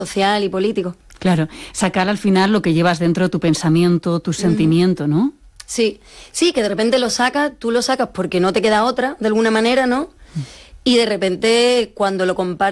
social y político. Claro, sacar al final lo que llevas dentro, tu pensamiento, tu sentimiento, ¿no? Sí, que de repente tú lo sacas porque no te queda otra, de alguna manera, ¿no? Y de repente cuando lo compartes